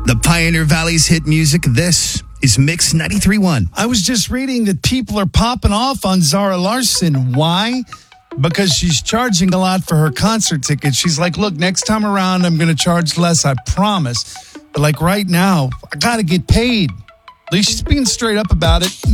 The Pioneer Valley's hit music. This is Mix 93.1. I was just reading that people are popping off on Zara Larsson. Why? Because she's charging a lot for her concert tickets. She's like, look, next time around, I'm going to charge less, I promise. But like right now, I got to get paid. At least she's being straight up about it.